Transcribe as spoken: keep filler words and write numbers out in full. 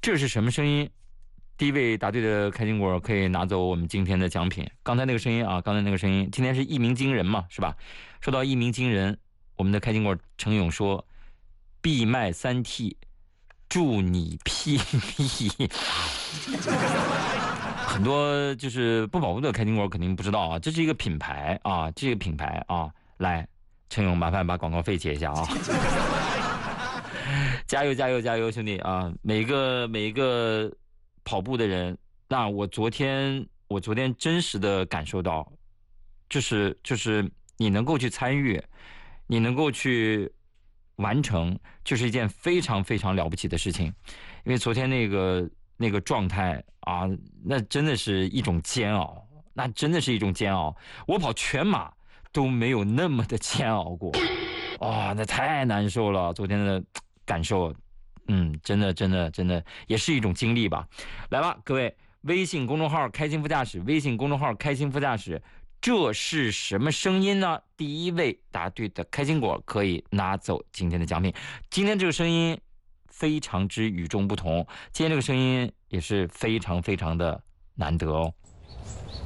这是什么声音？第一位答对的开心果可以拿走我们今天的奖品。刚才那个声音啊，刚才那个声音，今天是一鸣惊人嘛，是吧？说到一鸣惊人，我们的开心果程勇说：“闭麦三 T， 祝你屁屁。”很多就是不保护的开心果肯定不知道啊，这是一个品牌啊，这个品牌啊，来，程勇麻烦把广告费结一下啊。加油加油加油，兄弟啊！每个每一个跑步的人，那我昨天我昨天真实的感受到，就是就是你能够去参与，你能够去完成，就是一件非常非常了不起的事情。因为昨天那个那个状态啊，那真的是一种煎熬，那真的是一种煎熬。我跑全马都没有那么的煎熬过，哇、哦，那太难受了。昨天的感受，嗯，真的真的真的也是一种经历吧。来吧，各位，微信公众号开心副驾驶，微信公众号开心副驾驶，这是什么声音呢？第一位答对的开心果可以拿走今天的奖品。今天这个声音非常之与众不同，今天这个声音也是非常非常的难得哦。